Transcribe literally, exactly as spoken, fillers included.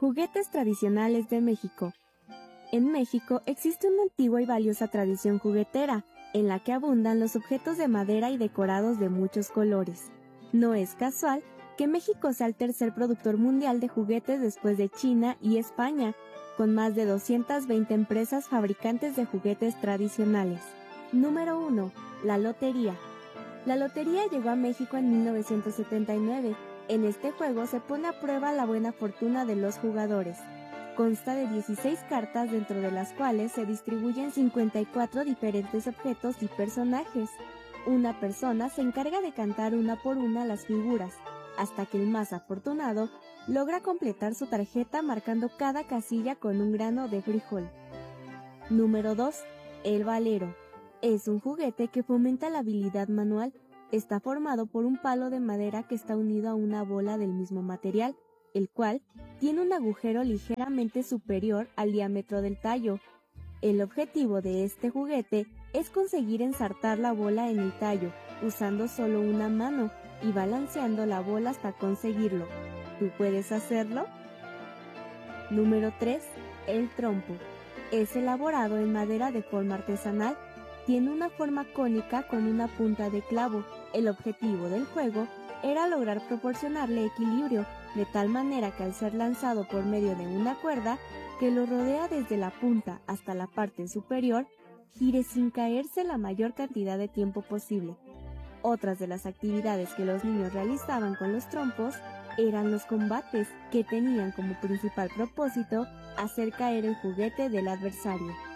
Juguetes tradicionales de México. En México existe una antigua y valiosa tradición juguetera, en la que abundan los objetos de madera y decorados de muchos colores. No es casual que México sea el tercer productor mundial de juguetes después de China y España, con más de doscientas veinte empresas fabricantes de juguetes tradicionales. Número uno. La lotería. La lotería llegó a México en mil novecientos setenta y nueve. En este juego se pone a prueba la buena fortuna de los jugadores. Consta de dieciséis cartas, dentro de las cuales se distribuyen cincuenta y cuatro diferentes objetos y personajes. Una persona se encarga de cantar una por una las figuras, hasta que el más afortunado logra completar su tarjeta marcando cada casilla con un grano de frijol. Número dos. El valero. Es un juguete que fomenta la habilidad manual. Está formado por un palo de madera que está unido a una bola del mismo material, el cual tiene un agujero ligeramente superior al diámetro del tallo. El objetivo de este juguete es conseguir ensartar la bola en el tallo, usando solo una mano y balanceando la bola hasta conseguirlo. ¿Tú puedes hacerlo? Número tres. El trompo. Es elaborado en madera de forma artesanal. Tiene una forma cónica con una punta de clavo. El objetivo del juego era lograr proporcionarle equilibrio, de tal manera que al ser lanzado por medio de una cuerda que lo rodea desde la punta hasta la parte superior, gire sin caerse la mayor cantidad de tiempo posible. Otras de las actividades que los niños realizaban con los trompos eran los combates, que tenían como principal propósito hacer caer el juguete del adversario.